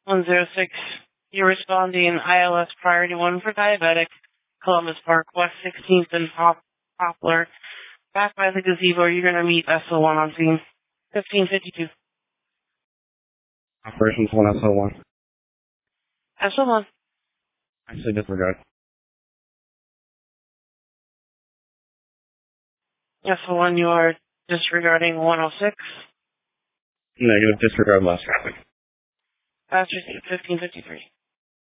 106. You're responding ILS Priority 1 for diabetic, Columbus Park, West 16th and Poplar. Back by the gazebo, you're going to meet SO1 on scene. 1552. Operations 1 SO1. SO1. Actually disregard. SO1, you are disregarding 106. Negative, disregard last traffic. Fast receipt 1553.